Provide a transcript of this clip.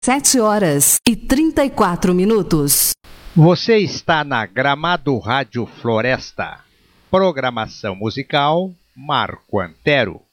7h34. Você está na Gramado Rádio Floresta. Programação musical Marco Antero.